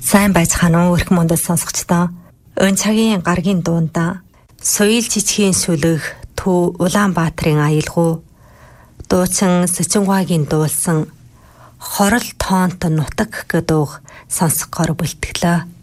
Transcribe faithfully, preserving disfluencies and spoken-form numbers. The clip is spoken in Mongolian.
Сайн байцгаана уу өрх мөндөд сонсогчдоо. Өн цагийн гаргийн дуунда соёл жижигхийн сүлэг Төв Улаанбаатарын аялгау дуучин Сэчинвагийн дуулсан хорол тоонт нутаг гэдэг сонсгохоор бэлтгэлээ.